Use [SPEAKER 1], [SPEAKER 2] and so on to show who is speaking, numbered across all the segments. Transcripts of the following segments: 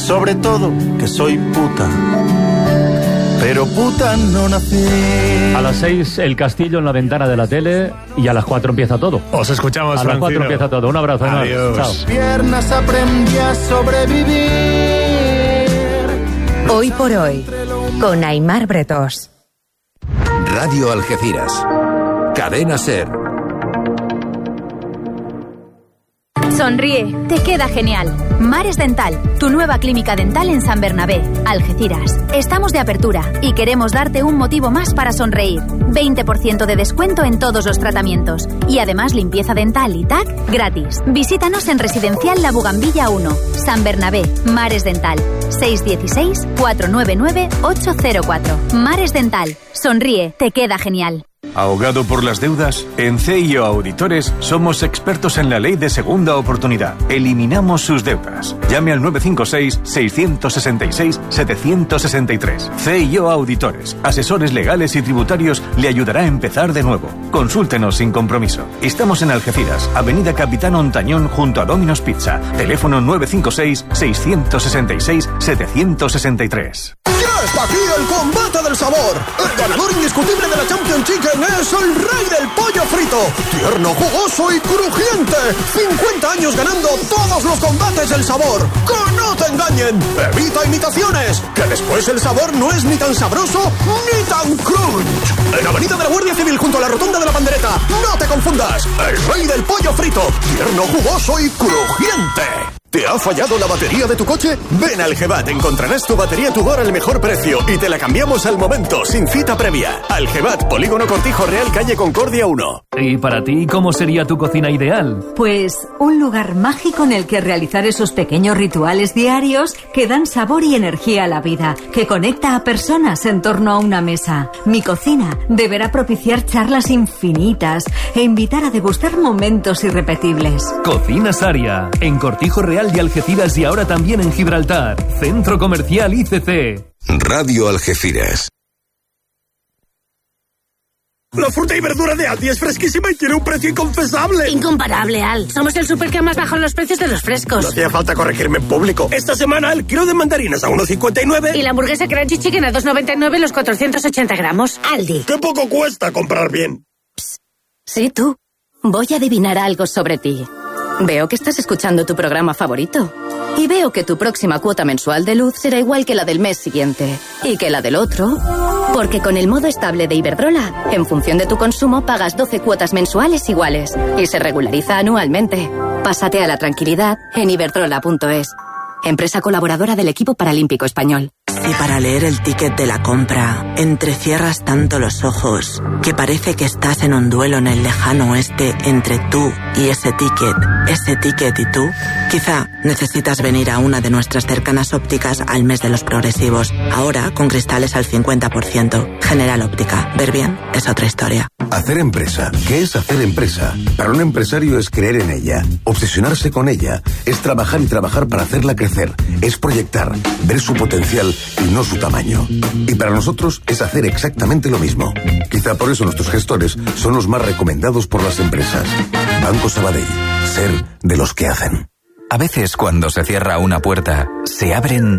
[SPEAKER 1] sobre todo que soy puta. Pero puta no nací.
[SPEAKER 2] A las 6 el castillo en la ventana de la tele y a las 4 empieza todo.
[SPEAKER 3] Os escuchamos,
[SPEAKER 2] a las 4 empieza todo. Un abrazo.
[SPEAKER 3] Adiós.
[SPEAKER 2] Chao.
[SPEAKER 1] Piernas aprendí a sobrevivir.
[SPEAKER 4] Hoy por hoy, con Aimar Bretos.
[SPEAKER 5] Radio Algeciras. Cadena SER.
[SPEAKER 6] Sonríe, te queda genial. Mares Dental, tu nueva clínica dental en San Bernabé, Algeciras. Estamos de apertura y queremos darte un motivo más para sonreír. 20% de descuento en todos los tratamientos. Y además limpieza dental y TAC gratis. Visítanos en Residencial La Bugambilla 1, San Bernabé, Mares Dental. 616-499-804. Mares Dental, sonríe, te queda genial.
[SPEAKER 7] ¿Ahogado por las deudas? En CIO Auditores somos expertos en la ley de segunda oportunidad. Eliminamos sus deudas. Llame al 956-666-763. CIO Auditores, asesores legales y tributarios, le ayudará a empezar de nuevo. Consúltenos sin compromiso. Estamos en Algeciras, Avenida Capitán Ontañón junto a Domino's Pizza. Teléfono 956-666-763.
[SPEAKER 8] Está aquí el combate del sabor. El ganador indiscutible de la Champions Chicken es el rey del pollo frito. Tierno, jugoso y crujiente. 50 años ganando todos los combates del sabor. ¡Que no te engañen! Evita imitaciones, que después el sabor no es ni tan sabroso ni tan crunch. En Avenida de la Guardia Civil junto a la Rotonda de la Pandereta. No te confundas. El rey del pollo frito. Tierno, jugoso y crujiente. ¿Te ha fallado la batería de tu coche? Ven al Gebat, encontrarás tu batería Tudor al mejor precio y te la cambiamos al momento, sin cita previa. Al Gebat, Polígono Cortijo Real, calle Concordia 1.
[SPEAKER 9] ¿Y para ti cómo sería tu cocina ideal?
[SPEAKER 10] Pues un lugar mágico en el que realizar esos pequeños rituales diarios que dan sabor y energía a la vida, que conecta a personas en torno a una mesa. Mi cocina deberá propiciar charlas infinitas e invitar a degustar momentos irrepetibles.
[SPEAKER 9] Cocina Saria, en Cortijo Real de Algeciras y ahora también en Gibraltar. Centro Comercial ICC.
[SPEAKER 5] Radio Algeciras.
[SPEAKER 8] La fruta y verdura de Aldi es fresquísima y tiene un precio inconfesable.
[SPEAKER 11] Incomparable, Al. Somos el súper que más baja los precios de los frescos.
[SPEAKER 8] No hacía falta corregirme en público. Esta semana el kilo de mandarinas a 1,59.
[SPEAKER 11] Y la hamburguesa Crunchy Chicken a 2,99 los 480 gramos. Aldi.
[SPEAKER 8] ¡Qué poco cuesta comprar bien!
[SPEAKER 12] Psst. Sí, tú. Voy a adivinar algo sobre ti. Veo que estás escuchando tu programa favorito. Y veo que tu próxima cuota mensual de luz será igual que la del mes siguiente. Y que la del otro. Porque con el modo estable de Iberdrola, en función de tu consumo, pagas 12 cuotas mensuales iguales. Y se regulariza anualmente. Pásate a la tranquilidad en iberdrola.es. Empresa colaboradora del equipo paralímpico español.
[SPEAKER 13] Y para leer el ticket de la compra, entrecierras tanto los ojos que parece que estás en un duelo en el lejano oeste entre tú y ese ticket y tú. Quizá necesitas venir a una de nuestras cercanas ópticas al mes de los progresivos. Ahora con cristales al 50%. General Óptica. Ver bien es otra historia.
[SPEAKER 14] Hacer empresa. ¿Qué es hacer empresa? Para un empresario es creer en ella, obsesionarse con ella, es trabajar y trabajar para hacerla crecer, es proyectar, ver su potencial y no su tamaño. Y para nosotros es hacer exactamente lo mismo. Quizá por eso nuestros gestores son los más recomendados por las empresas. Banco Sabadell. Ser de los que hacen.
[SPEAKER 15] A veces cuando se cierra una puerta, se abren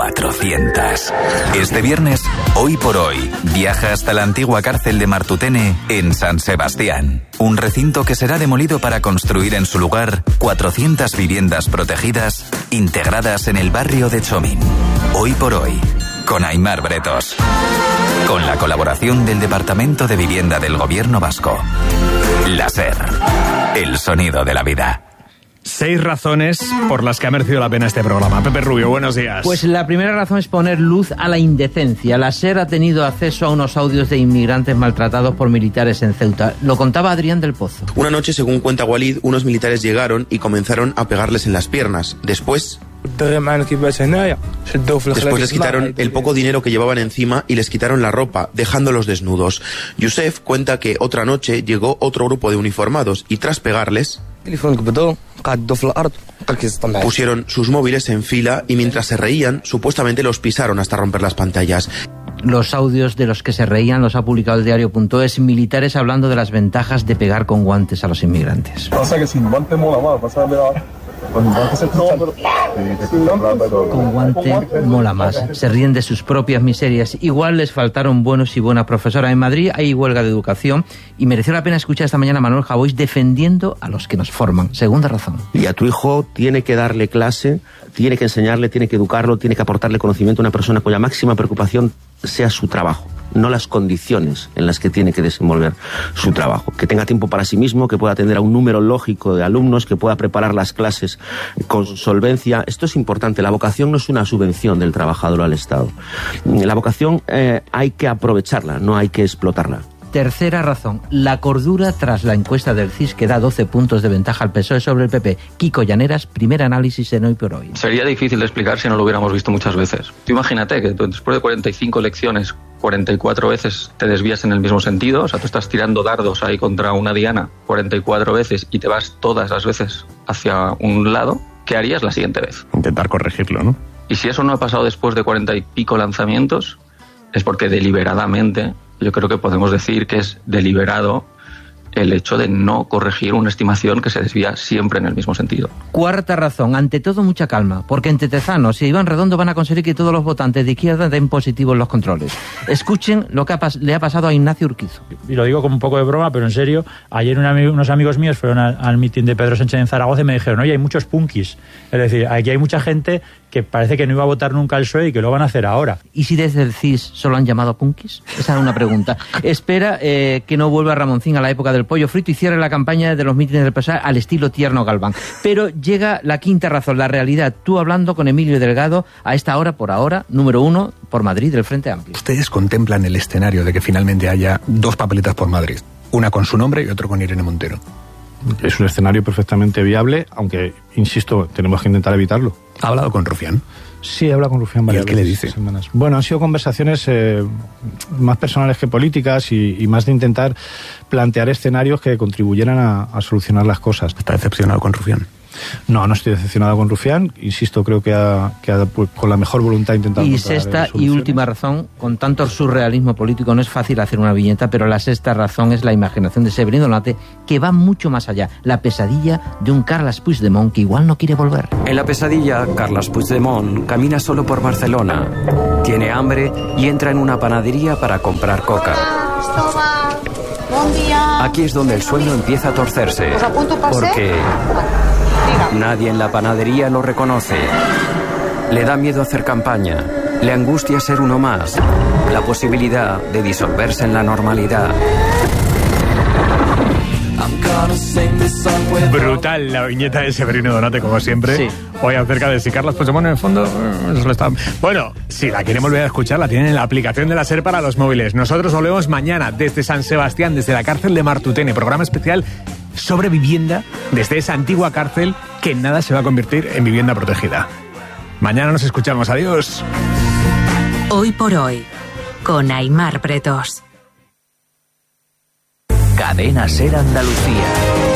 [SPEAKER 15] 400. Este viernes, Hoy por Hoy, viaja hasta la antigua cárcel de Martutene en San Sebastián. Un recinto que será demolido para construir en su lugar 400 viviendas protegidas integradas en el barrio de Chomín. Hoy por Hoy, con Aimar Bretos. Con la colaboración del Departamento de Vivienda del Gobierno Vasco. La SER, el sonido de la vida.
[SPEAKER 3] 6 razones por las que ha merecido la pena este programa. Pepe Rubio, buenos días.
[SPEAKER 16] Pues la primera razón es poner luz a la indecencia. La SER ha tenido acceso a unos audios de inmigrantes maltratados por militares en Ceuta. Lo contaba Adrián del Pozo.
[SPEAKER 17] Una noche, según cuenta Walid, unos militares llegaron y comenzaron a pegarles en las piernas. Después les quitaron el poco dinero que llevaban encima y les quitaron la ropa, dejándolos desnudos. Yusef cuenta que otra noche llegó otro grupo de uniformados y tras pegarles pusieron sus móviles en fila y mientras se reían, supuestamente los pisaron hasta romper las pantallas.
[SPEAKER 16] Los audios de los que se reían los ha publicado el diario.es, militares hablando de las ventajas de pegar con guantes a los inmigrantes.
[SPEAKER 18] Pasa que sin guantes mola más, pasa de la...
[SPEAKER 16] Con guante mola más. Se ríen de sus propias miserias. Igual les faltaron buenos y buenas profesoras. En Madrid hay huelga de educación y mereció la pena escuchar esta mañana a Manuel Javois defendiendo a los que nos forman. Segunda razón.
[SPEAKER 18] Y a tu hijo tiene que darle clase, tiene que enseñarle, tiene que educarlo, tiene que aportarle conocimiento a una persona cuya máxima preocupación sea su trabajo, no las condiciones en las que tiene que desenvolver su trabajo. Que tenga tiempo para sí mismo, que pueda atender a un número lógico de alumnos, que pueda preparar las clases con solvencia. Esto es importante. La vocación no es una subvención del trabajador al Estado. La vocación hay que aprovecharla, no hay que explotarla.
[SPEAKER 16] Tercera razón, la cordura tras la encuesta del CIS que da 12 puntos de ventaja al PSOE sobre el PP. Kiko Llaneras, primer análisis en Hoy por Hoy.
[SPEAKER 19] Sería difícil de explicar si no lo hubiéramos visto muchas veces. Tú imagínate que después de 45 elecciones, 44 veces te desvías en el mismo sentido, o sea, tú estás tirando dardos ahí contra una diana 44 veces y te vas todas las veces hacia un lado. ¿Qué harías la siguiente vez?
[SPEAKER 3] Intentar corregirlo, ¿no?
[SPEAKER 19] Y si eso no ha pasado después de 40 y pico lanzamientos, es porque deliberadamente, yo creo que podemos decir que es deliberado el hecho de no corregir una estimación que se desvía siempre en el mismo sentido.
[SPEAKER 16] Cuarta razón, ante todo mucha calma, porque entre Tezanos y Iván Redondo van a conseguir que todos los votantes de izquierda den positivo en los controles. Escuchen lo que le ha pasado a Ignacio Urquizo.
[SPEAKER 20] Y lo digo como un poco de broma, pero en serio, ayer unos amigos míos fueron al mitin de Pedro Sánchez en Zaragoza y me dijeron, oye, hay muchos punkis. Es decir, aquí hay mucha gente que parece que no iba a votar nunca al PSOE y que lo van a hacer ahora.
[SPEAKER 16] ¿Y si desde el CIS solo han llamado punkis? Esa es una pregunta. Espera que no vuelva Ramoncín a la época del pollo frito y cierre la campaña de los mítines del PSOE al estilo Tierno Galván. Pero llega la quinta razón, la realidad. Tú hablando con Emilio Delgado a esta hora, por ahora, número 1 por Madrid del Frente Amplio.
[SPEAKER 21] Ustedes contemplan el escenario de que finalmente haya dos papeletas por Madrid, una con su nombre y otra con Irene Montero.
[SPEAKER 22] Es un escenario perfectamente viable, aunque, insisto, tenemos que intentar evitarlo.
[SPEAKER 21] ¿Ha hablado con Rufián?
[SPEAKER 22] Sí, he hablado con Rufián varias veces.
[SPEAKER 21] ¿Y qué le dice?
[SPEAKER 22] Semanas. Bueno, han sido conversaciones más personales que políticas y más de intentar plantear escenarios que contribuyeran a solucionar las cosas.
[SPEAKER 21] ¿Está decepcionado con Rufián?
[SPEAKER 22] No estoy decepcionado con Rufián. Insisto, creo que ha pues, con la mejor voluntad intentado.
[SPEAKER 16] Y sexta y última razón, con tanto surrealismo político no es fácil hacer una viñeta, pero la sexta razón es la imaginación de Severino Donate, que va mucho más allá. La pesadilla de un Carles Puigdemont que igual no quiere volver.
[SPEAKER 23] En la pesadilla, Carles Puigdemont camina solo por Barcelona. Tiene hambre y entra en una panadería para comprar coca. Aquí es donde el sueño empieza a torcerse. Porque nadie en la panadería lo reconoce. Le da miedo hacer campaña. Le angustia ser uno más. La posibilidad de disolverse en la normalidad.
[SPEAKER 3] Brutal la viñeta de Severino Donate, como siempre. Sí. Hoy acerca de si Carles Puigdemont en el fondo se lo está... Bueno, si la quieren volver a escuchar, la tienen en la aplicación de la SER para los móviles. Nosotros volvemos mañana desde San Sebastián, desde la cárcel de Martutene. Programa especial sobre vivienda desde esa antigua cárcel que en nada se va a convertir en vivienda protegida. Mañana nos escuchamos. Adiós.
[SPEAKER 4] Hoy por Hoy, con Aimar Bretos.
[SPEAKER 9] Cadena SER Andalucía.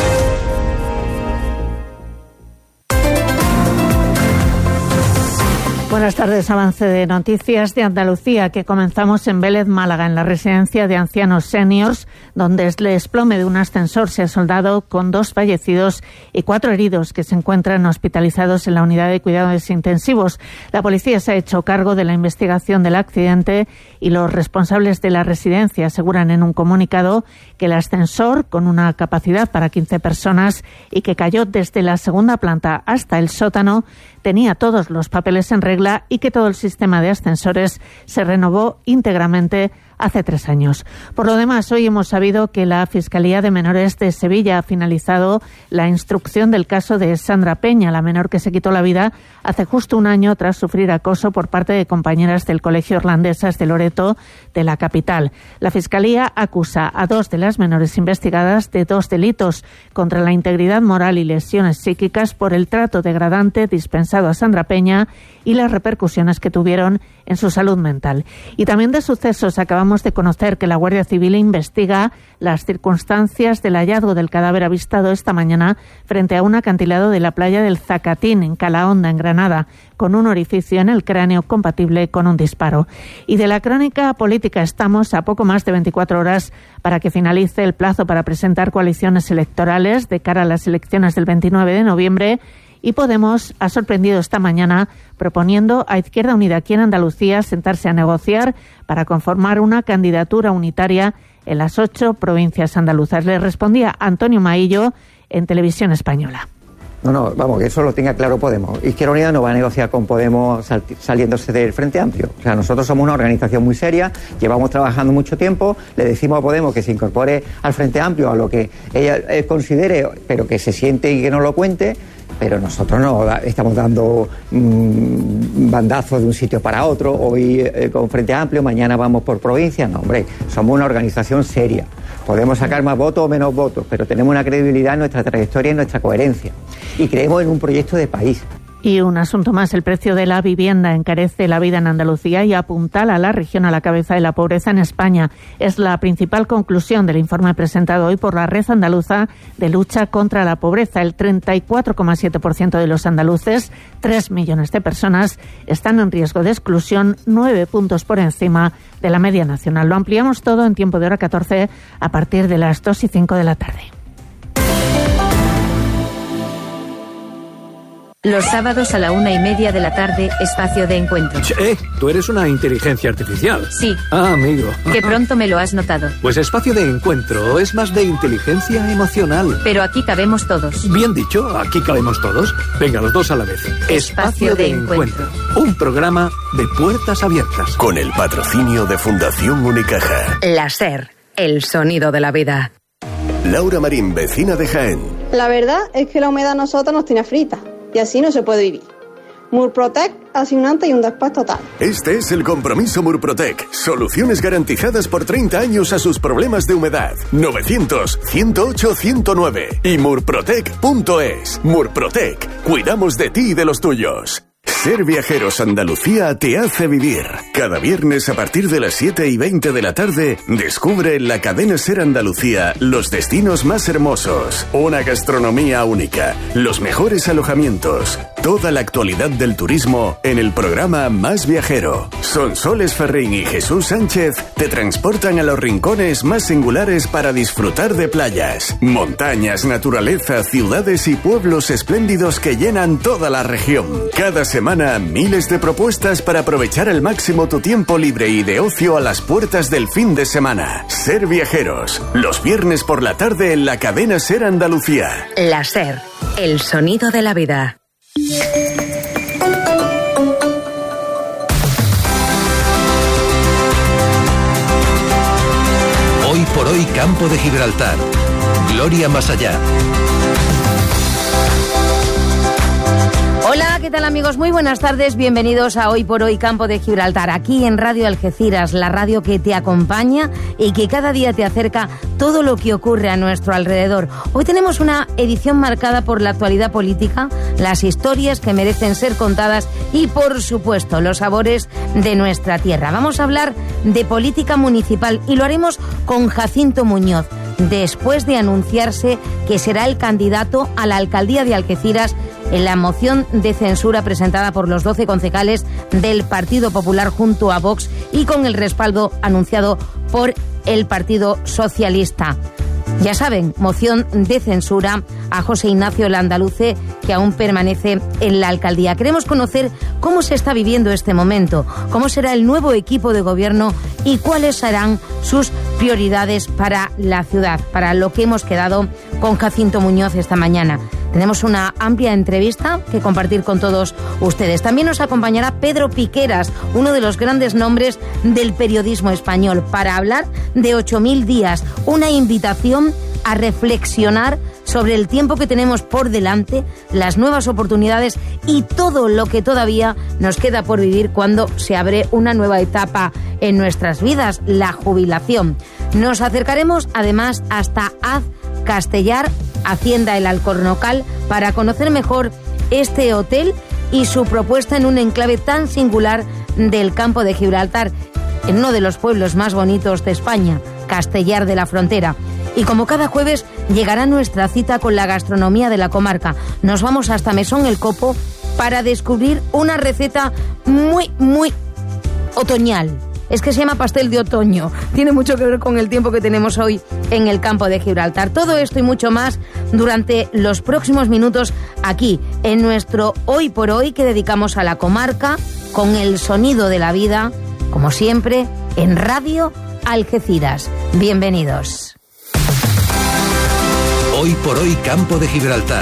[SPEAKER 24] Buenas tardes, avance de noticias de Andalucía que comenzamos en Vélez, Málaga, en la residencia de ancianos seniors, donde el desplome de un ascensor se ha soldado con 2 fallecidos y 4 heridos que se encuentran hospitalizados en la unidad de cuidados intensivos. La policía se ha hecho cargo de la investigación del accidente y los responsables de la residencia aseguran en un comunicado que el ascensor, con una capacidad para 15 personas y que cayó desde la segunda planta hasta el sótano, tenía todos los papeles en regla y que todo el sistema de ascensores se renovó íntegramente hace 3 años. Por lo demás, hoy hemos sabido que la Fiscalía de Menores de Sevilla ha finalizado la instrucción del caso de Sandra Peña, la menor que se quitó la vida hace justo un año tras sufrir acoso por parte de compañeras del Colegio Irlandesas de Loreto de la capital. La Fiscalía acusa a 2 de las menores investigadas de 2 delitos contra la integridad moral y lesiones psíquicas por el trato degradante dispensado a Sandra Peña y las repercusiones que tuvieron en su salud mental. Y también de sucesos acabamos de conocer que la Guardia Civil investiga las circunstancias del hallazgo del cadáver avistado esta mañana frente a un acantilado de la playa del Zacatín, en Calahonda, en Granada, con un orificio en el cráneo compatible con un disparo. Y de la crónica política estamos a poco más de 24 horas para que finalice el plazo para presentar coaliciones electorales de cara a las elecciones del 29 de noviembre Y Podemos ha sorprendido esta mañana proponiendo a Izquierda Unida aquí en Andalucía sentarse a negociar para conformar una candidatura unitaria en las 8 provincias andaluzas. Le respondía Antonio Maillo en Televisión Española.
[SPEAKER 1] No, vamos, que eso lo tenga claro Podemos. Izquierda Unida no va a negociar con Podemos saliéndose del Frente Amplio. O sea, nosotros somos una organización muy seria, llevamos trabajando mucho tiempo, le decimos a Podemos que se incorpore al Frente Amplio, a lo que ella considere, pero que se siente y que no lo cuente, pero nosotros no estamos dando bandazos de un sitio para otro, hoy con Frente Amplio, mañana vamos por provincias. No, hombre, somos una organización seria. Podemos sacar más votos o menos votos, pero tenemos una credibilidad en nuestra trayectoria y en nuestra coherencia. Y creemos en un proyecto de país.
[SPEAKER 24] Y un asunto más, el precio de la vivienda encarece la vida en Andalucía y apuntala a la región a la cabeza de la pobreza en España. Es la principal conclusión del informe presentado hoy por la Red Andaluza de Lucha contra la Pobreza. El 34,7% de los andaluces, 3 millones de personas, están en riesgo de exclusión, 9 puntos por encima de la media nacional. Lo ampliamos todo en tiempo de hora 14 a partir de las 2:05 de la tarde.
[SPEAKER 2] Los sábados a la 1:30 de la tarde, espacio de encuentro.
[SPEAKER 6] Tú eres una inteligencia artificial.
[SPEAKER 2] Sí.
[SPEAKER 6] Ah, amigo.
[SPEAKER 2] Que pronto me lo has notado.
[SPEAKER 6] Pues espacio de encuentro es más de inteligencia emocional.
[SPEAKER 2] Pero aquí cabemos todos.
[SPEAKER 6] Bien dicho, aquí cabemos todos. Venga, los dos a la vez.
[SPEAKER 2] Espacio de encuentro.
[SPEAKER 6] Un programa de puertas abiertas.
[SPEAKER 5] Con el patrocinio de Fundación Unicaja.
[SPEAKER 2] La SER, el sonido de la vida.
[SPEAKER 5] Laura Marín, vecina de Jaén.
[SPEAKER 7] La verdad es que la humedad a nosotros nos tiene fritas. Y así no se puede vivir. Murprotec hace un antes y un después total.
[SPEAKER 5] Este es el compromiso Murprotec. Soluciones garantizadas por 30 años a sus problemas de humedad. 900-108-109 y murprotec.es. Murprotec. Cuidamos de ti y de los tuyos. Ser Viajeros Andalucía te hace vivir. Cada viernes a partir de las 7:20 de la tarde, descubre en la cadena Ser Andalucía los destinos más hermosos, una gastronomía única, los mejores alojamientos, toda la actualidad del turismo en el programa Más Viajero. Sonsoles Ferrín y Jesús Sánchez te transportan a los rincones más singulares para disfrutar de playas, montañas, naturaleza, ciudades y pueblos espléndidos que llenan toda la región. Cada semana, miles de propuestas para aprovechar al máximo tu tiempo libre y de ocio a las puertas del fin de semana. Ser Viajeros, los viernes por la tarde en la cadena Ser Andalucía.
[SPEAKER 2] La SER, el sonido de la vida.
[SPEAKER 5] Hoy por hoy, Campo de Gibraltar. Gloria más allá.
[SPEAKER 2] Hola, ¿qué tal amigos? Muy buenas tardes, bienvenidos a Hoy por Hoy Campo de Gibraltar, aquí en Radio Algeciras, la radio que te acompaña y que cada día te acerca todo lo que ocurre a nuestro alrededor. Hoy tenemos una edición marcada por la actualidad política, las historias que merecen ser contadas y, por supuesto, los sabores de nuestra tierra. Vamos a hablar de política municipal y lo haremos con Jacinto Muñoz, después de anunciarse que será el candidato a la alcaldía de Algeciras en la moción de censura presentada por los 12 concejales del Partido Popular junto a Vox y con el respaldo anunciado por el Partido Socialista. Ya saben, moción de censura a José Ignacio Landaluce, que aún permanece en la alcaldía. Queremos conocer cómo se está viviendo este momento, cómo será el nuevo equipo de gobierno y cuáles serán sus prioridades para la ciudad, para lo que hemos quedado con Jacinto Muñoz esta mañana. Tenemos una amplia entrevista que compartir con todos ustedes. También nos acompañará Pedro Piqueras, uno de los grandes nombres del periodismo español, para hablar de 8.000 días, una invitación a reflexionar sobre el tiempo que tenemos por delante, las nuevas oportunidades y todo lo que todavía nos queda por vivir cuando se abre una nueva etapa en nuestras vidas, la jubilación. Nos acercaremos además hasta Castellar, Hacienda El Alcornocal, para conocer mejor este hotel y su propuesta en un enclave tan singular del Campo de Gibraltar, en uno de los pueblos más bonitos de España, Castellar de la Frontera. Y como cada jueves, llegará nuestra cita con la gastronomía de la comarca. Nos vamos hasta Mesón El Copo para descubrir una receta muy otoñal. Es que se llama pastel de otoño. Tiene mucho que ver con el tiempo que tenemos hoy en el Campo de Gibraltar. Todo esto y mucho más durante los próximos minutos aquí, en nuestro Hoy por Hoy que dedicamos a la comarca, con el sonido de la vida, como siempre, en Radio Algeciras. Bienvenidos.
[SPEAKER 8] Hoy por Hoy, Campo de Gibraltar.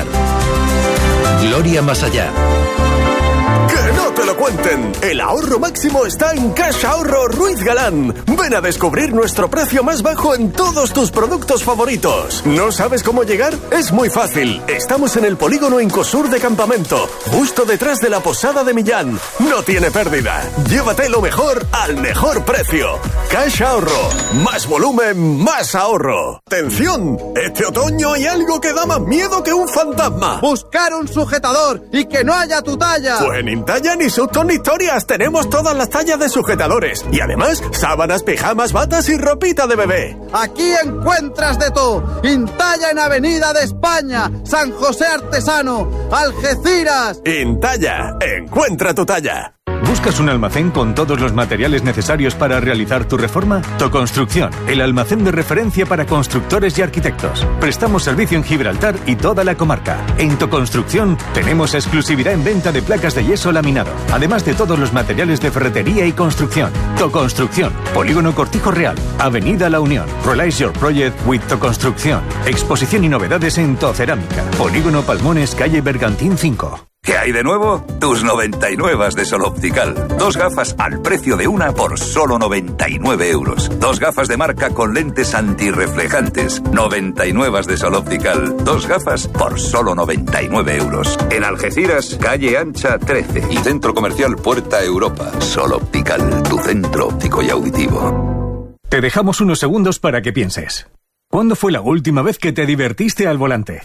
[SPEAKER 8] Gloria más allá.
[SPEAKER 5] ¡Que no te lo cuenten! El ahorro máximo está en Caja Ahorro Ruiz Galán. Ven a descubrir nuestro precio más bajo en todos tus productos favoritos. ¿No sabes cómo llegar? Es muy fácil. Estamos en el polígono Incosur de Campamento, justo detrás de la Posada de Millán. No tiene pérdida. Llévate lo mejor al mejor precio. Caja Ahorro. Más volumen, más ahorro. ¡Atención! Este otoño hay algo que da más miedo que un fantasma.
[SPEAKER 10] Buscar un sujetador y que no haya tu talla.
[SPEAKER 5] Pues ni talla ni sustos ni historias. Tenemos todas las tallas de sujetadores. Y además, sábanas, pijamas, batas y ropita de bebé.
[SPEAKER 10] Aquí encuentras de todo. Intalla en Avenida de España, San José Artesano, Algeciras.
[SPEAKER 5] Intalla. Encuentra tu talla.
[SPEAKER 11] ¿Buscas un almacén con todos los materiales necesarios para realizar tu reforma? Toconstrucción, el almacén de referencia para constructores y arquitectos. Prestamos servicio en Gibraltar y toda la comarca. En Toconstrucción tenemos exclusividad en venta de placas de yeso laminado, además de todos los materiales de ferretería y construcción. Toconstrucción, Polígono Cortijo Real, Avenida La Unión. Realize your project with Toconstrucción. Exposición y novedades en Tocerámica. Polígono Palmones, calle Bergantín 5.
[SPEAKER 15] ¿Qué hay de nuevo? Tus 99 de Sol Optical. 2 gafas al precio de una por solo 99 euros. 2 gafas de marca con lentes antirreflejantes. 99 de Sol Optical. 2 gafas por solo 99 euros. En Algeciras, calle Ancha 13. Y Centro Comercial Puerta Europa. Sol Optical, tu centro óptico y auditivo.
[SPEAKER 21] Te dejamos unos segundos para que pienses. ¿Cuándo fue la última vez que te divertiste al volante?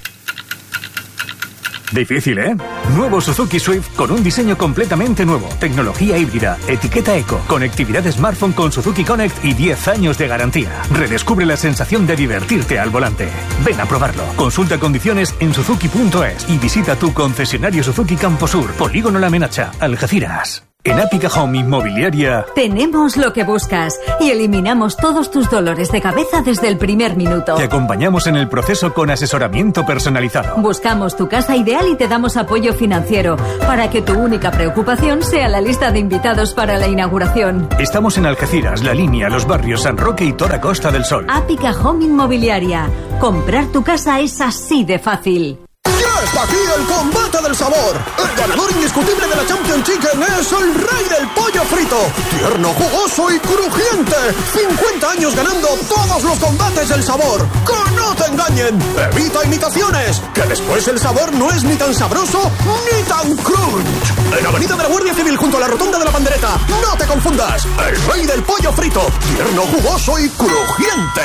[SPEAKER 21] Difícil, ¿eh? Nuevo Suzuki Swift con un diseño completamente nuevo, tecnología híbrida, etiqueta eco, conectividad smartphone con Suzuki Connect y 10 años de garantía. Redescubre la sensación de divertirte al volante. Ven a probarlo. Consulta condiciones en suzuki.es y visita tu concesionario Suzuki Camposur, Polígono La Menacha, Algeciras. En Ápica Home Inmobiliaria
[SPEAKER 12] tenemos lo que buscas y eliminamos todos tus dolores de cabeza desde el primer minuto.
[SPEAKER 21] Te acompañamos en el proceso con asesoramiento personalizado.
[SPEAKER 12] Buscamos tu casa ideal y te damos apoyo financiero para que tu única preocupación sea la lista de invitados para la inauguración.
[SPEAKER 21] Estamos en Algeciras, La Línea, Los Barrios, San Roque y toda Costa del Sol.
[SPEAKER 12] Ápica Home Inmobiliaria. Comprar tu casa es así de fácil.
[SPEAKER 5] ¡Ya está aquí el combate del sabor! El ganador indiscutible de la Champions Chicken es el rey del pollo frito. Tierno, jugoso y crujiente. 50 años ganando todos los combates del sabor. ¡Que no te engañen! Evita imitaciones, que después el sabor no es ni tan sabroso ni tan crunch. En Avenida de la Guardia Civil junto a la Rotonda de la Pandereta. No te confundas. El rey del pollo frito. Tierno, jugoso y crujiente.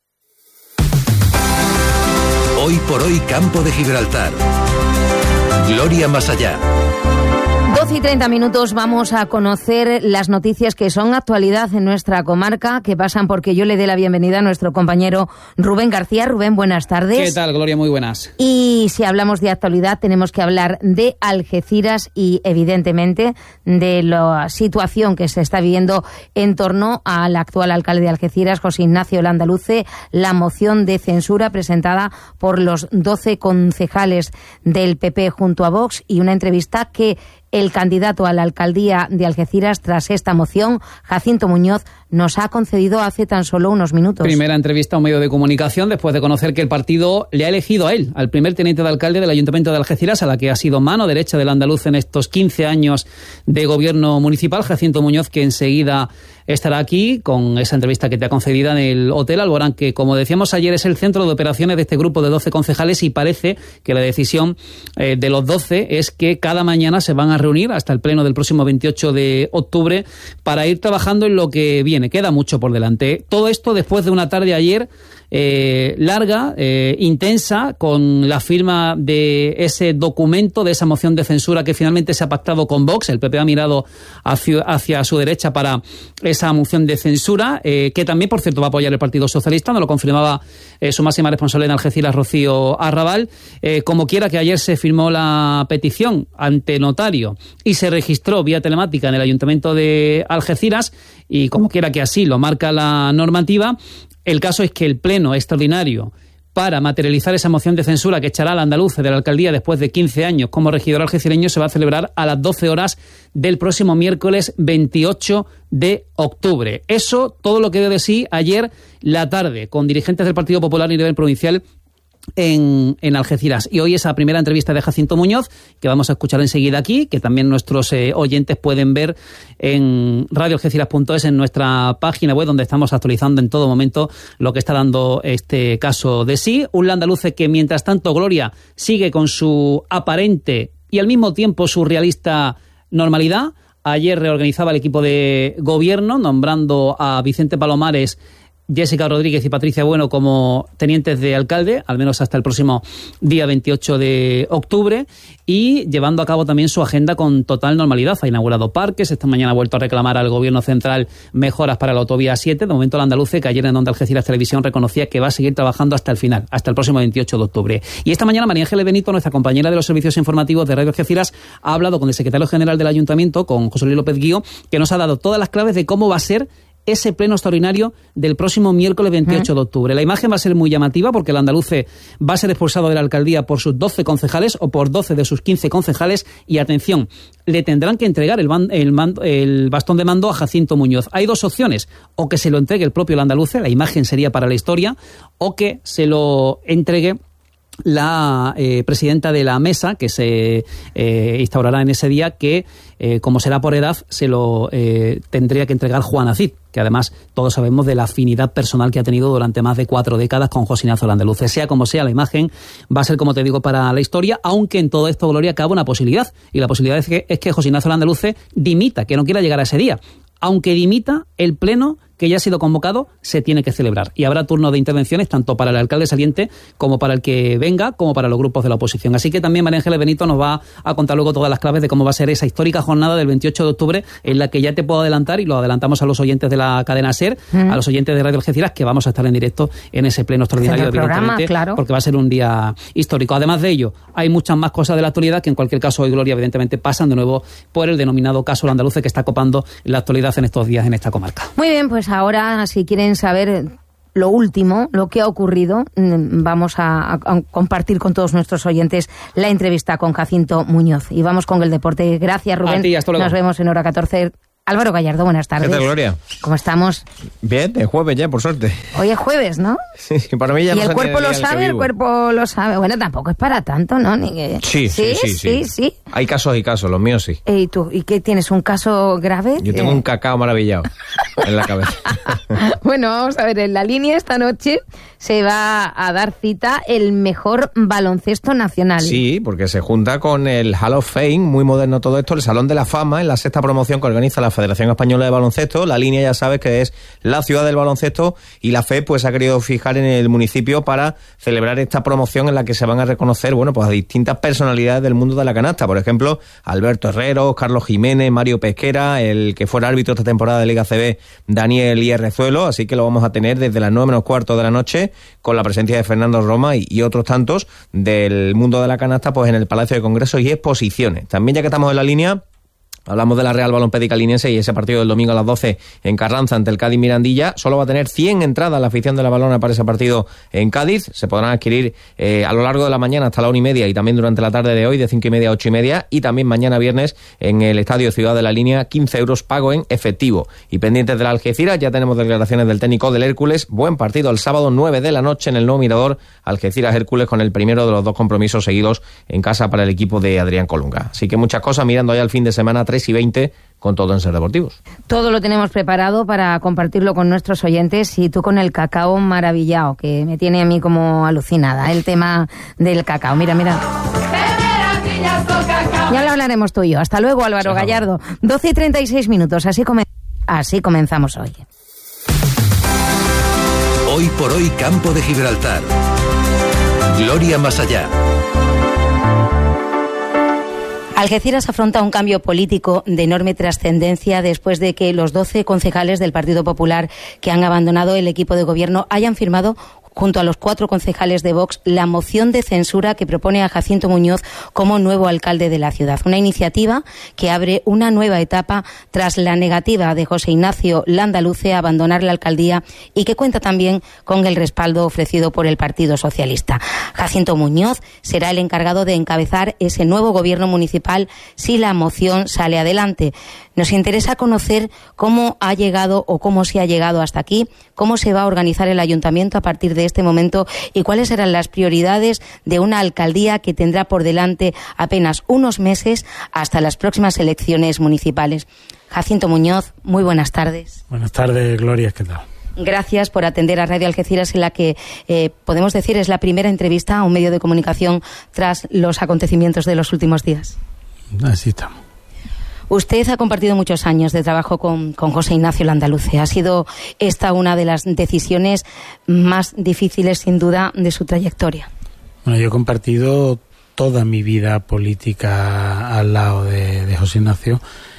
[SPEAKER 8] Hoy por Hoy, Campo de Gibraltar. Gloria más allá.
[SPEAKER 2] 12 y 30 minutos vamos a conocer las noticias que son actualidad en nuestra comarca, que pasan porque yo le dé la bienvenida a nuestro compañero Rubén García. Rubén, buenas tardes.
[SPEAKER 25] ¿Qué tal, Gloria? Muy buenas.
[SPEAKER 2] Y si hablamos de actualidad tenemos que hablar de Algeciras y evidentemente de la situación que se está viviendo en torno al actual alcalde de Algeciras, José Ignacio Landaluce, la moción de censura presentada por los 12 concejales del PP junto a Vox y una entrevista que el candidato a la alcaldía de Algeciras tras esta moción, Jacinto Muñoz, nos ha concedido hace tan solo unos minutos.
[SPEAKER 25] Primera entrevista a un medio de comunicación después de conocer que el partido le ha elegido a él, al primer teniente de alcalde del Ayuntamiento de Algeciras, a la que ha sido mano derecha del andaluz en estos 15 años de gobierno municipal. Jacinto Muñoz, que enseguida estará aquí con esa entrevista que te ha concedida en el Hotel Alborán, que como decíamos ayer es el centro de operaciones de este grupo de 12 concejales y parece que la decisión de los 12 es que cada mañana se van a reunir hasta el pleno del próximo 28 de octubre para ir trabajando en lo que viene. Queda mucho por delante. Todo esto después de una tarde ayer larga, intensa, con la firma de ese documento, de esa moción de censura que finalmente se ha pactado con Vox. El PP ha mirado hacia su derecha para esa moción de censura, que también, por cierto, va a apoyar el Partido Socialista. Nos lo confirmaba su máxima responsable en Algeciras, Rocío Arrabal. Como quiera que ayer se firmó la petición ante notario y se registró vía telemática en el Ayuntamiento de Algeciras, y como quiera que así lo marca la normativa, el caso es que el pleno extraordinario para materializar esa moción de censura que echará al andaluz de la alcaldía después de 15 años como regidor algecireño se va a celebrar a las 12 horas del próximo miércoles 28 de octubre. Eso, todo lo que dio de sí ayer la tarde, con dirigentes del Partido Popular a nivel provincial en Algeciras. Y hoy esa primera entrevista de Jacinto Muñoz, que vamos a escuchar enseguida aquí, que también nuestros oyentes pueden ver en radioalgeciras.es, en nuestra página web, donde estamos actualizando en todo momento lo que está dando este caso de sí. Un landaluce que, mientras tanto, Gloria sigue con su aparente y al mismo tiempo surrealista normalidad. Ayer reorganizaba el equipo de gobierno, nombrando a Vicente Palomares, Jessica Rodríguez y Patricia Bueno como tenientes de alcalde, al menos hasta el próximo día 28 de octubre, y llevando a cabo también su agenda con total normalidad. Ha inaugurado parques, esta mañana ha vuelto a reclamar al gobierno central mejoras para la autovía 7. De momento, el andaluce, que ayer en Onda Algeciras Televisión reconocía que va a seguir trabajando hasta el final, hasta el próximo 28 de octubre. Y esta mañana María Ángeles Benito, nuestra compañera de los servicios informativos de Radio Algeciras, ha hablado con el secretario general del Ayuntamiento, con José Luis López Guío, que nos ha dado todas las claves de cómo va a ser ese pleno extraordinario del próximo miércoles 28 de octubre. La imagen va a ser muy llamativa porque el andaluce va a ser expulsado de la alcaldía por sus 12 concejales o por 12 de sus 15 concejales y, atención, le tendrán que entregar el bastón de mando a Jacinto Muñoz. Hay dos opciones: o que se lo entregue el propio andaluce, la imagen sería para la historia, o que se lo entregue la presidenta de la mesa, que se instaurará en ese día, que como será por edad, se lo tendría que entregar Juana Cid, que además todos sabemos de la afinidad personal que ha tenido durante más de 4 décadas con José Ignacio Landaluce. Sea como sea, la imagen va a ser, como te digo, para la historia, aunque en todo esto, Gloria, cabe una posibilidad, y la posibilidad es que José Ignacio Landaluce dimita, que no quiera llegar a ese día. Aunque dimita, el pleno que ya ha sido convocado se tiene que celebrar. Y habrá turno de intervenciones tanto para el alcalde saliente como para el que venga, como para los grupos de la oposición. Así que también María Ángeles Benito nos va a contar luego todas las claves de cómo va a ser esa histórica jornada del 28 de octubre, en la que ya te puedo adelantar, y lo adelantamos a los oyentes de la cadena SER, a los oyentes de Radio Algeciras, que vamos a estar en directo en ese pleno extraordinario, evidentemente, claro, porque va a ser un día histórico. Además de ello, hay muchas más cosas de la actualidad que, en cualquier caso, hoy, Gloria, evidentemente pasan de nuevo por el denominado caso Landaluce, que está copando la actualidad en estos días en esta comarca.
[SPEAKER 2] Muy bien, pues ahora, si quieren saber lo último, lo que ha ocurrido, vamos a compartir con todos nuestros oyentes la entrevista con Jacinto Muñoz. Y vamos con el deporte. Gracias, Rubén.
[SPEAKER 13] A ti, hasta luego.
[SPEAKER 2] Nos vemos en hora 14. Álvaro Gallardo, buenas tardes.
[SPEAKER 13] ¿Qué tal, Gloria?
[SPEAKER 2] ¿Cómo estamos?
[SPEAKER 13] Bien, es jueves ya, por suerte.
[SPEAKER 2] Hoy es jueves, ¿no?
[SPEAKER 13] Sí, para mí ya
[SPEAKER 2] y
[SPEAKER 13] no
[SPEAKER 2] el
[SPEAKER 13] se
[SPEAKER 2] cuerpo lo sabe, el cuerpo lo sabe. Bueno, tampoco es para tanto, ¿no? Ni que...
[SPEAKER 13] Sí. Hay casos y casos, los míos sí.
[SPEAKER 2] ¿Y tú? ¿Y qué tienes? ¿Un caso grave?
[SPEAKER 13] Yo tengo un cacao maravillado en la cabeza.
[SPEAKER 2] Bueno, vamos a ver, en la línea esta noche se va a dar cita el mejor baloncesto nacional.
[SPEAKER 13] Sí, porque se junta con el Hall of Fame, muy moderno todo esto, el Salón de la Fama, en la 6ª promoción que organiza la Federación Española de Baloncesto. La línea, ya sabes, que es la ciudad del baloncesto, y la FE pues ha querido fijar en el municipio para celebrar esta promoción en la que se van a reconocer, bueno, pues a distintas personalidades del mundo de la canasta. Por ejemplo, Alberto Herrero, Carlos Jiménez, Mario Pesquera, el que fuera árbitro esta temporada de Liga CB, Daniel Hierrezuelo. Así que lo vamos a tener desde las 9:15 de la noche, con la presencia de Fernando Roma y otros tantos del mundo de la canasta, pues en el Palacio de Congresos y Exposiciones. También, ya que estamos en la línea, hablamos de la Real Balompédica Liniense y ese partido del domingo a las 12 en Carranza ante el Cádiz Mirandilla. Solo va a tener 100 entradas la afición de la Balona para ese partido en Cádiz. Se podrán adquirir a lo largo de la mañana hasta la 1:30 y también durante la tarde de hoy de 5:30 a 8:30, y también mañana viernes en el Estadio Ciudad de la Línea, 15 euros pago en efectivo. Y pendientes de la Algeciras, ya tenemos declaraciones del técnico del Hércules. Buen partido el sábado 9 de la noche en el nuevo Mirador, Algeciras-Hércules, con el primero de los 2 compromisos seguidos en casa para el equipo de Adrián Colunga. Así que muchas cosas, mirando ya el fin de semana, 3:20, con todo en Ser Deportivos.
[SPEAKER 2] Todo lo tenemos preparado para compartirlo con nuestros oyentes, y tú con el cacao maravillado, que me tiene a mí como alucinada, el tema del cacao. Mira. Ya lo hablaremos tú y yo. Hasta luego, Álvaro Gallardo. 12:36 minutos. Así comenzamos hoy.
[SPEAKER 8] Hoy por hoy, Campo de Gibraltar. Gloria más allá.
[SPEAKER 2] Algeciras afronta un cambio político de enorme trascendencia después de que los 12 concejales del Partido Popular que han abandonado el equipo de gobierno hayan firmado junto a los 4 concejales de Vox, la moción de censura que propone a Jacinto Muñoz como nuevo alcalde de la ciudad. Una iniciativa que abre una nueva etapa tras la negativa de José Ignacio Landaluce a abandonar la alcaldía y que cuenta también con el respaldo ofrecido por el Partido Socialista. Jacinto Muñoz será el encargado de encabezar ese nuevo gobierno municipal si la moción sale adelante. Nos interesa conocer cómo ha llegado o cómo se ha llegado hasta aquí, cómo se va a organizar el ayuntamiento a partir de este momento y cuáles serán las prioridades de una alcaldía que tendrá por delante apenas unos meses hasta las próximas elecciones municipales. Jacinto Muñoz, muy buenas tardes.
[SPEAKER 14] Buenas tardes, Gloria, ¿qué tal?
[SPEAKER 2] Gracias por atender a Radio Algeciras, en la que podemos decir es la primera entrevista a un medio de comunicación tras los acontecimientos de los últimos días.
[SPEAKER 14] Así estamos.
[SPEAKER 2] Usted ha compartido muchos años de trabajo con José Ignacio Landaluce. ¿Ha sido esta una de las decisiones más difíciles, sin duda, de su trayectoria?
[SPEAKER 14] Bueno, yo he compartido toda mi vida política al lado de José Ignacio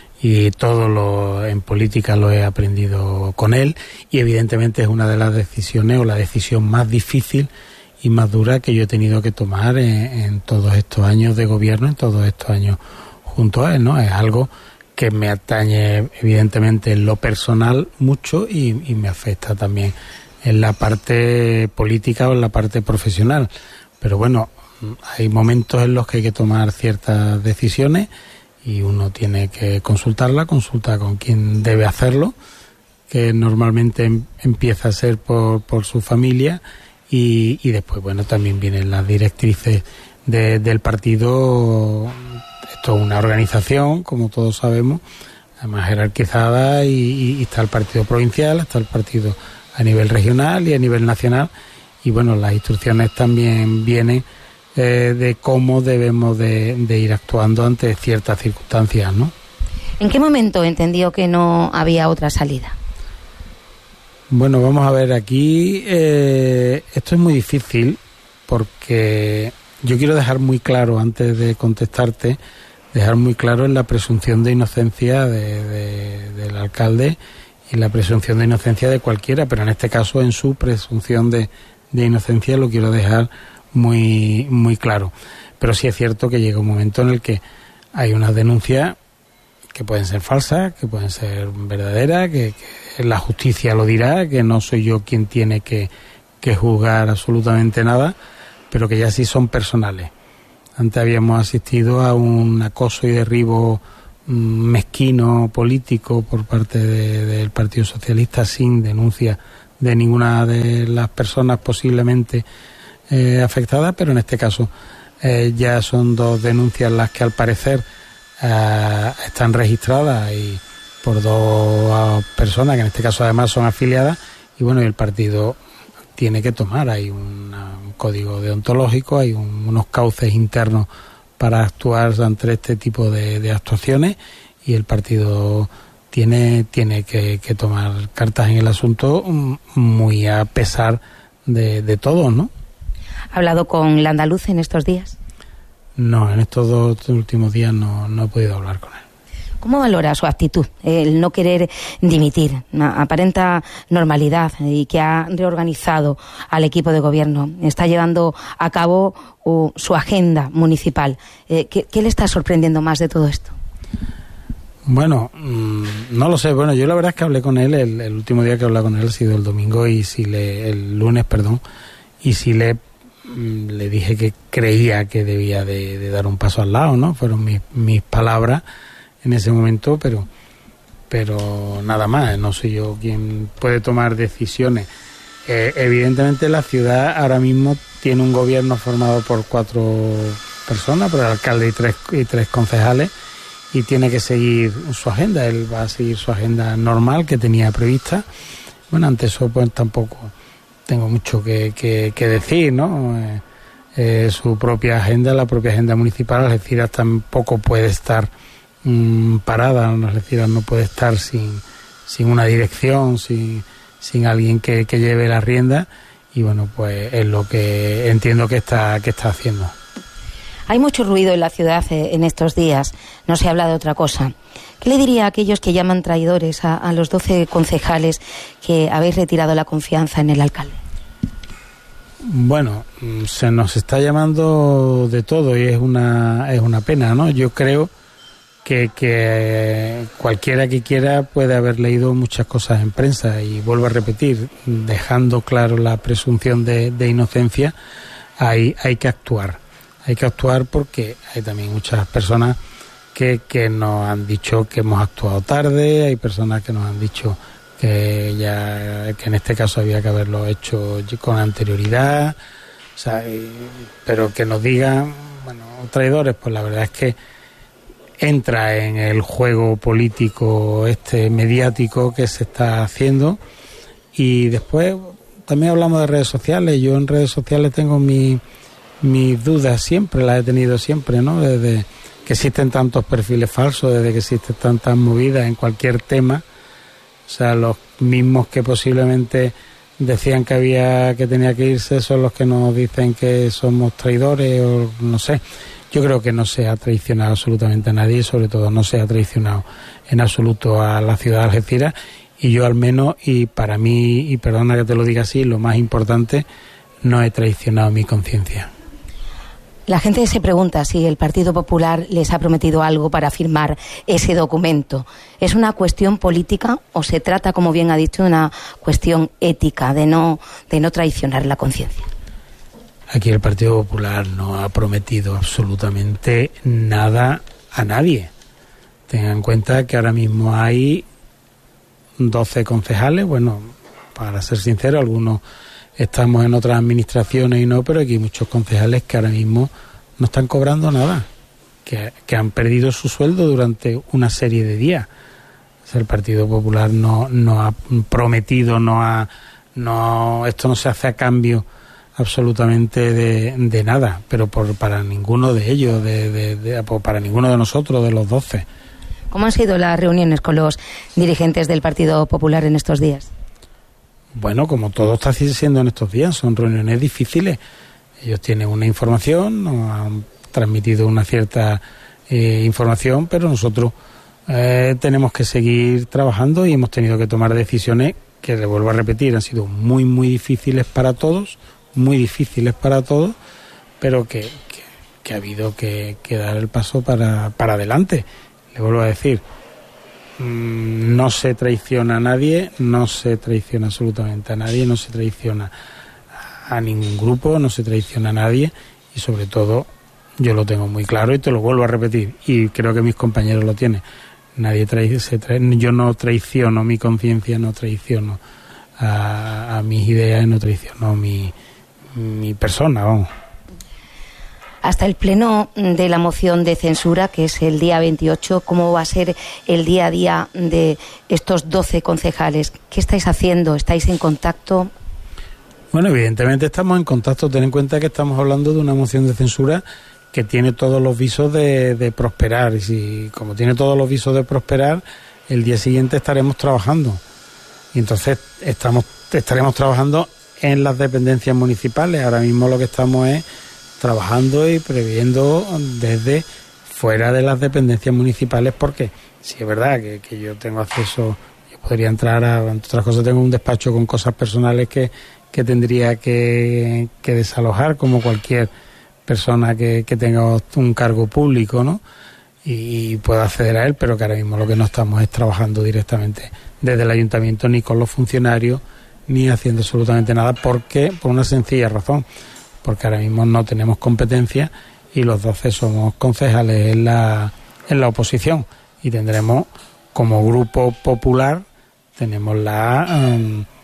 [SPEAKER 14] y todo en política lo he aprendido con él y evidentemente es una de las decisiones o la decisión más difícil y más dura que yo he tenido que tomar en todos estos años de gobierno, en todos estos años junto a él, ¿no? Es algo que me atañe evidentemente en lo personal mucho y me afecta también en la parte política o en la parte profesional. Pero bueno, hay momentos en los que hay que tomar ciertas decisiones y uno tiene que consulta con quien debe hacerlo, que normalmente empieza a ser por su familia y después, bueno, también vienen las directrices del partido. Esto es una organización, como todos sabemos, además jerarquizada y está el partido provincial, está el partido a nivel regional y a nivel nacional y bueno, las instrucciones también vienen de cómo debemos de ir actuando ante ciertas circunstancias, ¿no?
[SPEAKER 2] ¿En qué momento entendió que no había otra salida?
[SPEAKER 14] Bueno, vamos a ver, aquí esto es muy difícil porque yo quiero dejar muy claro, antes de contestarte, dejar muy claro en la presunción de inocencia del alcalde y la presunción de inocencia de cualquiera, pero en este caso en su presunción de inocencia lo quiero dejar muy, muy claro. Pero sí es cierto que llega un momento en el que hay unas denuncias que pueden ser falsas, que pueden ser verdaderas, que la justicia lo dirá, que no soy yo quien tiene que juzgar absolutamente nada, pero que ya sí son personales. Antes habíamos asistido a un acoso y derribo mezquino político por parte del Partido Socialista sin denuncia de ninguna de las personas posiblemente afectadas, pero en este caso ya son 2 denuncias las que al parecer están registradas y por 2 personas que en este caso además son afiliadas y bueno, y el partido tiene que tomar, hay un código deontológico, hay unos cauces internos para actuar ante este tipo de actuaciones y el partido tiene que tomar cartas en el asunto muy a pesar de todos, ¿no?
[SPEAKER 2] ¿Ha hablado con Landaluce en estos días?
[SPEAKER 14] No, en estos 2 últimos días no he podido hablar con él.
[SPEAKER 2] ¿Cómo valora su actitud, el no querer dimitir? Aparenta normalidad y que ha reorganizado al equipo de gobierno. Está llevando a cabo su agenda municipal. ¿Qué le está sorprendiendo más de todo esto?
[SPEAKER 14] Bueno, no lo sé. Bueno, yo la verdad es que hablé con él, el último día que hablé con él ha sido el domingo el lunes, y si le dije que creía que debía de dar un paso al lado, ¿no? Fueron mis palabras en ese momento, pero nada más, no soy yo quien puede tomar decisiones. Evidentemente la ciudad ahora mismo tiene un gobierno formado por 4 personas, por el alcalde y 3 concejales, y tiene que seguir su agenda. Él va a seguir su agenda normal que tenía prevista. Bueno, ante eso pues tampoco tengo mucho que decir, ¿no? Su propia agenda, la propia agenda municipal, Algeciras tampoco puede estar parada, Algeciras no puede estar sin una dirección, sin alguien que lleve la rienda, y bueno, pues es lo que entiendo que está haciendo.
[SPEAKER 2] Hay mucho ruido en la ciudad en estos días, no se habla de otra cosa. ¿Qué le diría a aquellos que llaman traidores a los 12 concejales que habéis retirado la confianza en el alcalde?
[SPEAKER 14] Bueno, se nos está llamando de todo y es una pena, ¿no? Yo creo que cualquiera que quiera puede haber leído muchas cosas en prensa y vuelvo a repetir, dejando claro la presunción de inocencia, hay que actuar. Hay que actuar porque hay también muchas personas que nos han dicho que hemos actuado tarde, hay personas que nos han dicho que en este caso había que haberlo hecho con anterioridad, o sea, pero que nos digan, bueno, traidores, pues la verdad es que entra en el juego político mediático que se está haciendo. Y después también hablamos de redes sociales. Yo en redes sociales tengo mis dudas, siempre las he tenido siempre, ¿no? Desde que existen tantos perfiles falsos, desde que existen tantas movidas en cualquier tema. O sea, los mismos que posiblemente decían que tenía que irse son los que nos dicen que somos traidores o no sé. Yo creo que no se ha traicionado absolutamente a nadie y sobre todo no se ha traicionado en absoluto a la ciudad de Algeciras, y yo al menos, y para mí, y perdona que te lo diga así, lo más importante, no he traicionado mi conciencia.
[SPEAKER 2] La gente se pregunta si el Partido Popular les ha prometido algo para firmar ese documento. ¿Es una cuestión política o se trata, como bien ha dicho, de una cuestión ética, de no traicionar la conciencia?
[SPEAKER 14] Aquí el Partido Popular no ha prometido absolutamente nada a nadie. Tengan en cuenta que ahora mismo hay 12 concejales, bueno, para ser sincero, algunos estamos en otras administraciones y no, pero aquí hay muchos concejales que ahora mismo no están cobrando nada, que han perdido su sueldo durante una serie de días. O sea, el Partido Popular no ha prometido, esto no se hace a cambio absolutamente de nada, pero para ninguno de ellos, para ninguno de nosotros, de los 12.
[SPEAKER 2] ¿Cómo han sido las reuniones con los dirigentes del Partido Popular en estos días?
[SPEAKER 14] Bueno, como todo está siendo en estos días, son reuniones difíciles. Ellos tienen una información, nos han transmitido una cierta información, pero nosotros tenemos que seguir trabajando y hemos tenido que tomar decisiones que, le vuelvo a repetir, han sido muy, muy difíciles para todos, pero que ha habido que dar el paso para adelante. Le vuelvo a decir, no se traiciona a nadie, no se traiciona absolutamente a nadie, no se traiciona a ningún grupo, no se traiciona a nadie, y sobre todo yo lo tengo muy claro y te lo vuelvo a repetir, y creo que mis compañeros lo tienen. Yo no traiciono mi conciencia, no traiciono a mis ideas, no traiciono mi persona, vamos.
[SPEAKER 2] Hasta el pleno de la moción de censura, que es el día 28, ¿cómo va a ser el día a día de estos 12 concejales? ¿Qué estáis haciendo? ¿Estáis en contacto?
[SPEAKER 14] Bueno, evidentemente estamos en contacto. Ten en cuenta que estamos hablando de una moción de censura que tiene todos los visos de prosperar. Y como tiene todos los visos de prosperar, el día siguiente estaremos trabajando. Y entonces estaremos trabajando en las dependencias municipales. Ahora mismo lo que estamos es trabajando y previendo desde fuera de las dependencias municipales, porque sí es verdad que yo tengo acceso, yo podría entrar entre otras cosas, tengo un despacho con cosas personales que tendría que desalojar, como cualquier persona que tenga un cargo público, ¿no? Y pueda acceder a él, pero que ahora mismo lo que no estamos es trabajando directamente desde el ayuntamiento, ni con los funcionarios, ni haciendo absolutamente nada, porque por una sencilla razón, porque ahora mismo no tenemos competencia y los 12 somos concejales en la oposición, y tendremos como grupo popular, tenemos la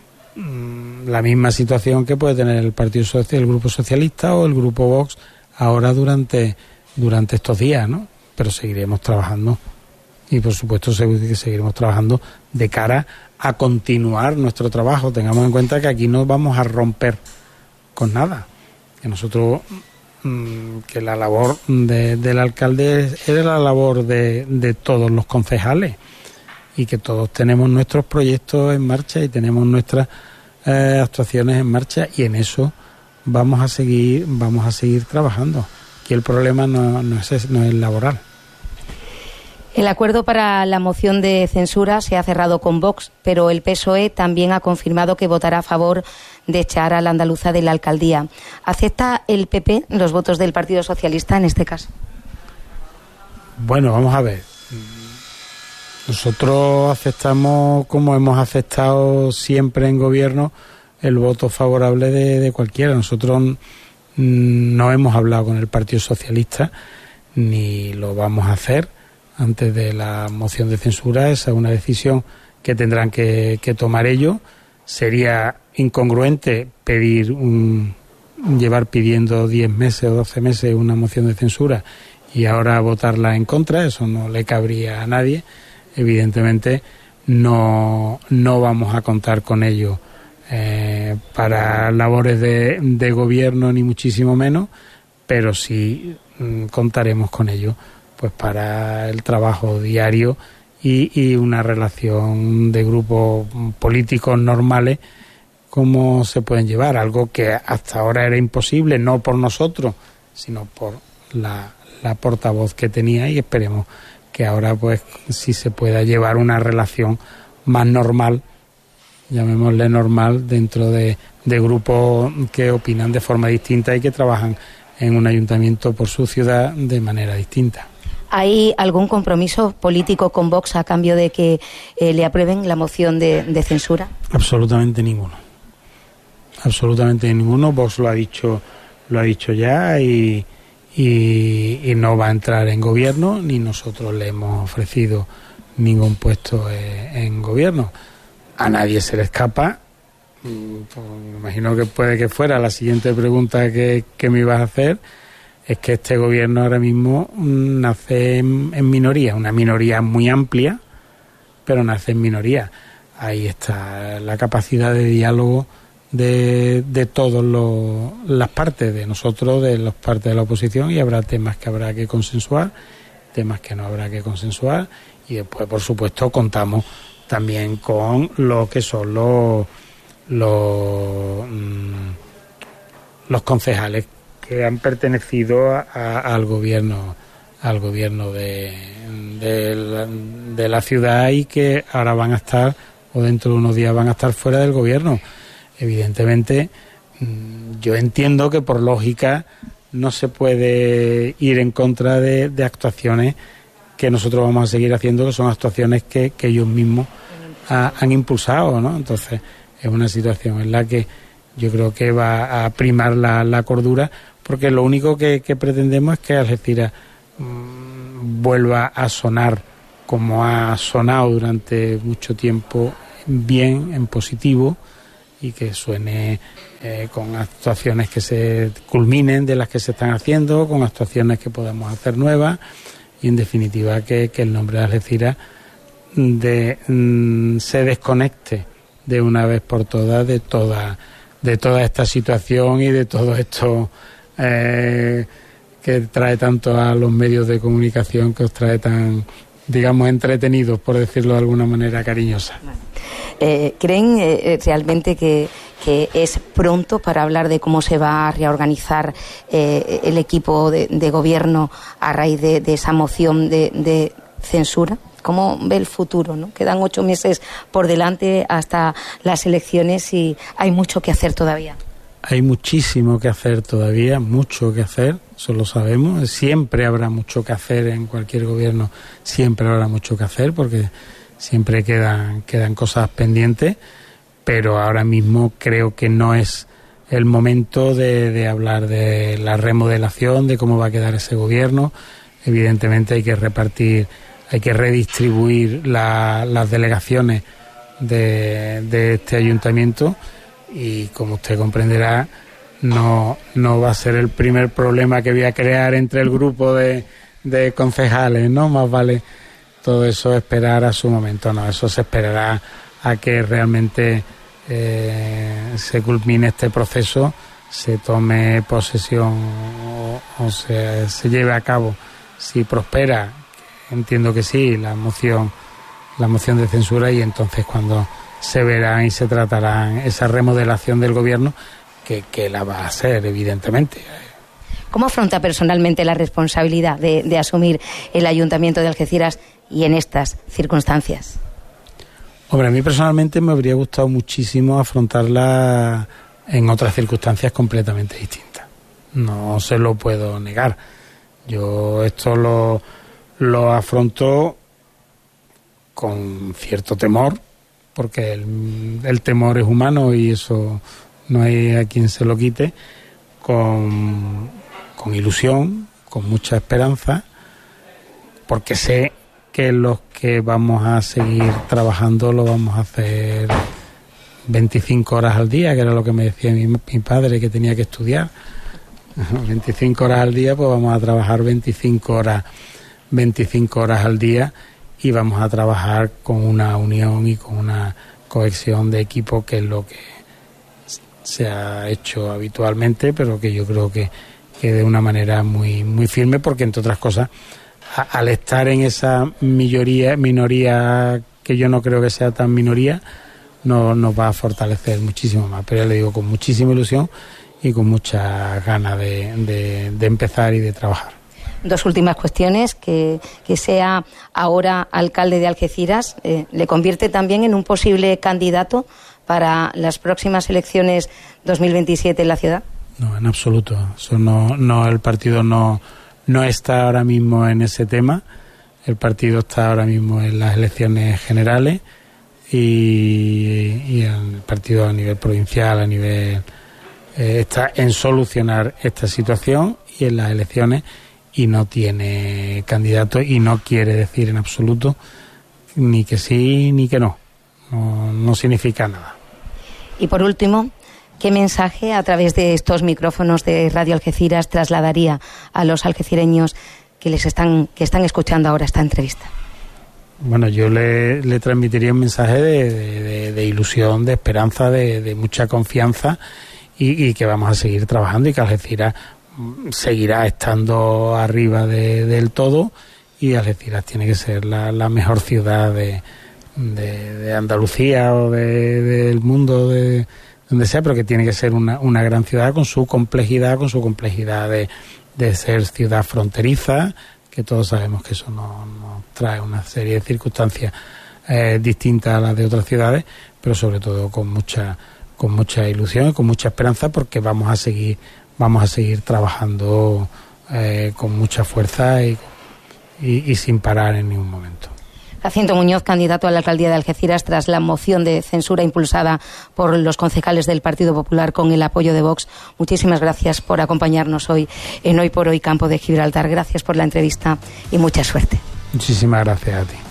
[SPEAKER 14] misma situación que puede tener el Partido Social, el Grupo Socialista o el Grupo Vox ahora durante estos días, ¿no? Pero seguiremos trabajando, y por supuesto seguiremos trabajando de cara a continuar nuestro trabajo. Tengamos en cuenta que aquí no vamos a romper con nada, que nosotros, que la labor del alcalde es la labor de todos los concejales, y que todos tenemos nuestros proyectos en marcha y tenemos nuestras actuaciones en marcha, y en eso vamos a seguir trabajando. Aquí el problema no es laboral.
[SPEAKER 2] El acuerdo para la moción de censura se ha cerrado con Vox, pero el PSOE también ha confirmado que votará a favor de echar a la andaluza de la alcaldía. ¿Acepta el PP los votos del Partido Socialista en este caso?
[SPEAKER 14] Bueno, vamos a ver. Nosotros aceptamos, como hemos aceptado siempre en gobierno, el voto favorable de cualquiera. Nosotros no hemos hablado con el Partido Socialista, ni lo vamos a hacer antes de la moción de censura. Esa es una decisión que tendrán que tomar ellos. Sería incongruente llevar pidiendo 10 meses o 12 meses una moción de censura y ahora votarla en contra. Eso no le cabría a nadie. Evidentemente no vamos a contar con ellos para labores de gobierno, ni muchísimo menos, pero sí contaremos con ellos pues para el trabajo diario y una relación de grupos políticos normales como se pueden llevar, algo que hasta ahora era imposible, no por nosotros, sino por la portavoz que tenía, y esperemos que ahora pues sí se pueda llevar una relación más normal, llamémosle normal, dentro de grupos que opinan de forma distinta y que trabajan en un ayuntamiento por su ciudad de manera distinta.
[SPEAKER 2] ¿Hay algún compromiso político con Vox a cambio de que le aprueben la moción de censura?
[SPEAKER 14] Absolutamente ninguno. Absolutamente ninguno. Vox lo ha dicho ya y no va a entrar en gobierno, ni nosotros le hemos ofrecido ningún puesto en gobierno. A nadie se le escapa. Me imagino que puede que fuera la siguiente pregunta que me ibas a hacer. Es que este gobierno ahora mismo nace en minoría, una minoría muy amplia, pero nace en minoría. Ahí está la capacidad de diálogo de todas las partes, de nosotros, de las partes de la oposición, y habrá temas que habrá que consensuar, temas que no habrá que consensuar, y después, por supuesto, contamos también con lo que son los concejales que han pertenecido al gobierno de la ciudad y que ahora van a estar, o dentro de unos días van a estar fuera del gobierno. Evidentemente, yo entiendo que por lógica no se puede ir en contra de actuaciones que nosotros vamos a seguir haciendo, que son actuaciones que ellos mismos han impulsado, ¿no? Entonces, es una situación en la que yo creo que va a primar la cordura, porque lo único que pretendemos es que Algeciras vuelva a sonar como ha sonado durante mucho tiempo, bien, en positivo, y que suene con actuaciones que se culminen de las que se están haciendo, con actuaciones que podamos hacer nuevas, y en definitiva que el nombre de Algeciras se desconecte de una vez por todas de toda esta situación y de todo esto que trae tanto a los medios de comunicación, que os trae tan, digamos, entretenidos, por decirlo de alguna manera cariñosa.
[SPEAKER 2] ¿Creen realmente que es pronto para hablar de cómo se va a reorganizar el equipo de gobierno a raíz de esa moción de censura? ¿Cómo ve el futuro, ¿no? Quedan 8 meses por delante hasta las elecciones y hay mucho que hacer todavía.
[SPEAKER 14] Hay muchísimo que hacer todavía, mucho que hacer, eso lo sabemos. Siempre habrá mucho que hacer en cualquier gobierno, siempre habrá mucho que hacer, porque siempre quedan cosas pendientes, pero ahora mismo creo que no es el momento de hablar de la remodelación, de cómo va a quedar ese gobierno. Evidentemente hay que redistribuir las delegaciones de este ayuntamiento, y como usted comprenderá, no va a ser el primer problema que voy a crear entre el grupo de concejales, ¿no? Más vale todo eso esperar a su momento. No, eso se esperará a que realmente se culmine este proceso, se tome posesión o se lleve a cabo, si prospera, entiendo que sí, la moción de censura, y entonces cuando se verán y se tratarán esa remodelación del gobierno, que la va a hacer, evidentemente.
[SPEAKER 2] ¿Cómo afronta personalmente la responsabilidad de asumir el Ayuntamiento de Algeciras y en estas circunstancias?
[SPEAKER 14] Hombre, a mí personalmente me habría gustado muchísimo afrontarla en otras circunstancias completamente distintas. No se lo puedo negar. Yo esto lo afronto con cierto temor, porque el temor es humano y eso no hay a quien se lo quite, con ilusión, con mucha esperanza, porque sé que los que vamos a seguir trabajando lo vamos a hacer 25 horas al día, que era lo que me decía mi padre que tenía que estudiar. 25 horas al día, pues vamos a trabajar 25 horas al día y vamos a trabajar con una unión y con una cohesión de equipo, que es lo que se ha hecho habitualmente, pero que yo creo que de una manera muy, muy firme, porque entre otras cosas, al estar en esa minoría que yo no creo que sea tan minoría, nos va a fortalecer muchísimo más. Pero ya le digo, con muchísima ilusión y con muchas ganas de empezar y de trabajar.
[SPEAKER 2] Dos últimas cuestiones. Que sea ahora alcalde de Algeciras, ¿le convierte también en un posible candidato para las próximas elecciones 2027 en la ciudad?
[SPEAKER 14] No, en absoluto. Eso no, el partido no está ahora mismo en ese tema. El partido está ahora mismo en las elecciones generales y el partido a nivel provincial, está en solucionar esta situación y en las elecciones, y no tiene candidato y no quiere decir en absoluto ni que sí ni que no. No significa nada.
[SPEAKER 2] Y por último, ¿qué mensaje a través de estos micrófonos de Radio Algeciras trasladaría a los algecireños que están escuchando ahora esta entrevista?
[SPEAKER 14] Bueno, yo le transmitiría un mensaje de ilusión, de esperanza, de mucha confianza, y que vamos a seguir trabajando y que Algeciras seguirá estando arriba del todo, y Algeciras tiene que ser la mejor ciudad de Andalucía o del mundo, de donde sea, pero que tiene que ser una gran ciudad con su complejidad de ser ciudad fronteriza, que todos sabemos que eso nos trae una serie de circunstancias distintas a las de otras ciudades, pero sobre todo con mucha ilusión y con mucha esperanza, porque vamos a seguir trabajando con mucha fuerza y sin parar en ningún momento.
[SPEAKER 2] Jacinto Muñoz, candidato a la alcaldía de Algeciras tras la moción de censura impulsada por los concejales del Partido Popular con el apoyo de Vox. Muchísimas gracias por acompañarnos hoy en Hoy por Hoy Campo de Gibraltar. Gracias por la entrevista y mucha suerte.
[SPEAKER 14] Muchísimas gracias a ti.